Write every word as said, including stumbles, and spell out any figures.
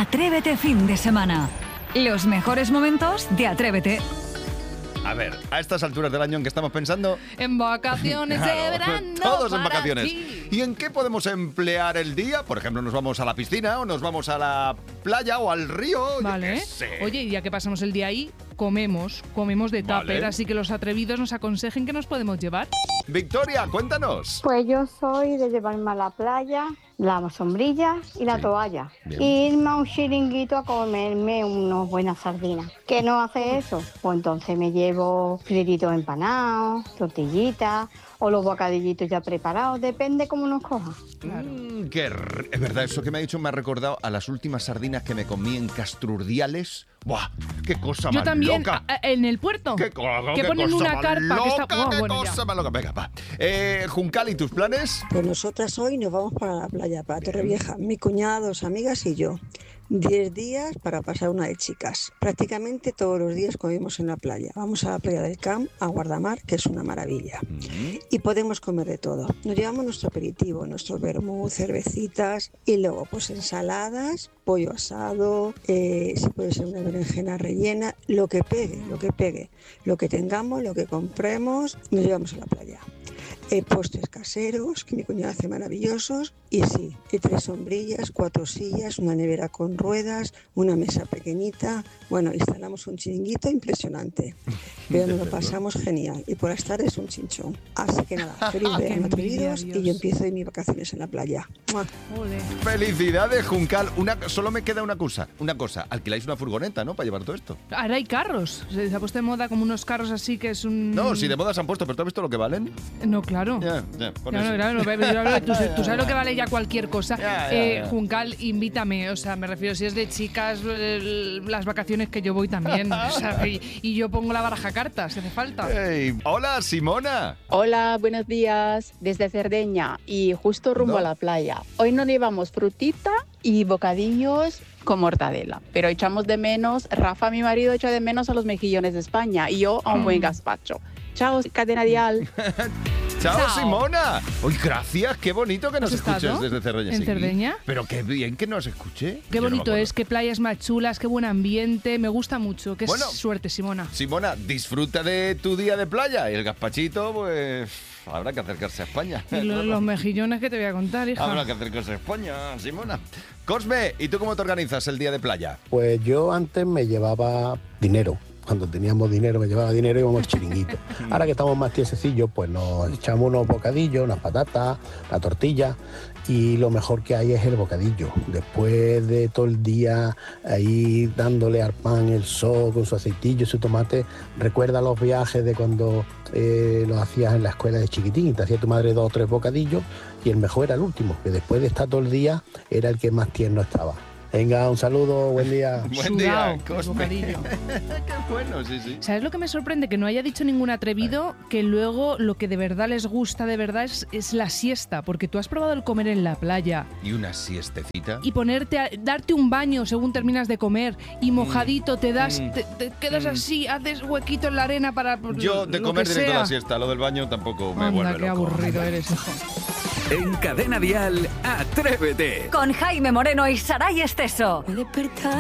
Atrévete fin de semana. Los mejores momentos de Atrévete. A ver, a estas alturas del año en que estamos pensando... En vacaciones Claro, de verano. todos en para vacaciones. ti. ¿Y en qué podemos emplear el día? Por ejemplo, nos vamos a la piscina o nos vamos a la playa o al río. yo Vale. qué sé. Oye, y ya que pasamos el día ahí, comemos, comemos de Vale. tupper, así que los atrevidos nos aconsejen qué nos podemos llevar. Victoria, cuéntanos. Pues yo soy de llevarme a la playa la sombrilla y la Sí. toalla. Bien. E irme a un chiringuito a comerme unas buenas sardinas. ¿Qué no hace eso? Pues entonces me llevo filetitos empanados, tortillitas o los bocadillitos ya preparados. Depende cómo nos coja. Mm, qué r- es verdad, eso que me ha dicho me ha recordado a las últimas sardinas que me comí en Castrurdiales. ¡Buah! ¡Qué cosa Yo más también, loca! a- a- en el puerto. ¿Qué, co- que qué ponen cosa una más carpa loca, que está... Buah, ¡Qué bueno, cosa ya. más loca! Venga, va. Eh, Juncal, ¿y tus planes? Pues nosotras hoy nos vamos para la playa, para Torrevieja, mi cuñada, dos amigas y yo. Diez días para pasar una de chicas. Prácticamente todos los días comemos en la playa. Vamos a la playa del Camp, a Guardamar, que es una maravilla. Y podemos comer de todo. Nos llevamos nuestro aperitivo, nuestro vermú, cervecitas y luego pues ensaladas, pollo asado, eh, si puede ser una berenjena rellena, lo que pegue, lo que pegue. Lo que tengamos, lo que compremos, nos llevamos a la playa. Eh, postres caseros, que mi cuñada hace maravillosos, y sí, y tres sombrillas, cuatro sillas, una nevera con ruedas, una mesa pequeñita. Bueno, instalamos un chiringuito impresionante, pero nos lo pasamos genial, y por estar es un chinchón. Así que nada, feliz Qué verano, envidia, atrevidos, y Dios. yo empiezo hoy mis vacaciones en la playa. ¡Mua! Ole. Felicidades, Juncal. Una, solo me queda una cosa. Una cosa. Alquiláis una furgoneta, ¿no? Para llevar todo esto. Ahora hay carros. Se se ha puesto de moda como unos carros así que es un... No, si de moda se han puesto, pero ¿tú has visto lo que valen? No, claro. Ya, ya, por Claro, eso. claro, no, pero yo hablo de- tú, tú sabes lo que vale ya cualquier cosa. Ya, ya, eh, ya. Juncal, invítame, o sea, me refiero, si es de chicas, eh, las vacaciones que yo voy también. O sea, y, y yo pongo la baraja cartas, si hace falta. Ey, hola, Simona. Hola, buenos días, desde Cerdeña y justo rumbo No. a la playa. Hoy nos llevamos frutita y bocadillos con mortadela, pero echamos de menos, Rafa, mi marido, echa de menos a los mejillones de España y yo a un buen gazpacho. Chao, cadena dial. Chao, Chao. Simona. Uy, gracias. Qué bonito que nos ¿Has escuches estado desde Cerdeña. en Sí. Cerdeña? Pero qué bien que nos escuche. Qué Yo no me bonito acuerdo. es, qué playas más chulas, qué buen ambiente, me gusta mucho. Qué Bueno. suerte, Simona. Simona, disfruta de tu día de playa. Y el gazpachito, pues habrá que acercarse a España. Y lo- los mejillones que te voy a contar, hija. Habrá que acercarse a España, Simona. Cosme, ¿y tú cómo te organizas el día de playa? Pues yo antes me llevaba dinero. Cuando teníamos dinero, me llevaba dinero y íbamos al chiringuito. Ahora que estamos más tiesecillos, pues nos echamos unos bocadillos, unas patatas, la tortilla. Y lo mejor que hay es el bocadillo. Después de todo el día ahí dándole al pan el sol con su aceitillo, su tomate, recuerda los viajes de cuando eh, los hacías en la escuela de chiquitín. Te hacía tu madre dos o tres bocadillos y el mejor era el último, que después de estar todo el día era el que más tierno estaba. Venga, un saludo, buen día. Buen Sudao, día, el Cosme. bocadillo. Qué bueno, sí, sí. ¿Sabes lo que me sorprende? Que no haya dicho ningún atrevido que luego lo que de verdad les gusta de verdad es, es la siesta, porque tú has probado el comer en la playa ¿Y una siestecita? y ponerte a, darte un baño según terminas de comer y mojadito te das, Mm. te, te quedas así, haces huequito en la arena para Yo de lo comer que directo a sea. la siesta, lo del baño tampoco me Anda, vuelve qué loco. aburrido eres, hijo. En Cadena Dial, Atrévete. Con Jaime Moreno y Saray Esteso. Despertar